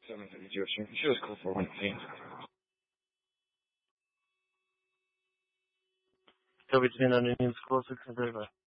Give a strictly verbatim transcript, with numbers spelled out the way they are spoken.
seven thirty-two. She was cool for one thing. Kobe, it's been on Indian School, six and thirty-five.